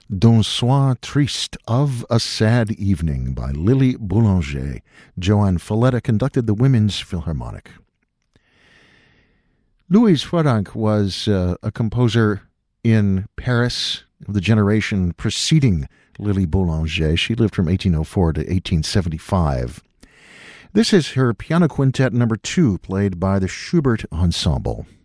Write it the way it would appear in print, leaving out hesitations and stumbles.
D'un soir triste, of a sad evening, by Lily Boulanger. Joan Falletta conducted the Women's Philharmonic. Louise Frodank was a composer in Paris of the generation preceding Lily Boulanger. She lived from 1804 to 1875. This is her piano quintet number 2, played by the Schubert Ensemble.